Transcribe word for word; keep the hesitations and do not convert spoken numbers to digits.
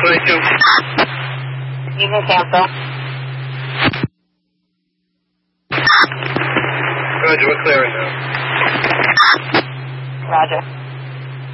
twenty-two. You can cancel. Roger, we're clearing now. Roger.